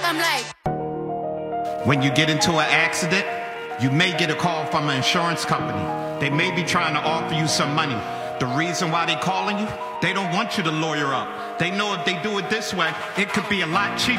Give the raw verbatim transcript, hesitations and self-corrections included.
I'm like, When you get into an accident, you may get a call from an insurance company. They may be trying to offer you some money. The reason why they calling you, they don't want you to lawyer up. They know if they do it this way, it could be a lot cheaper.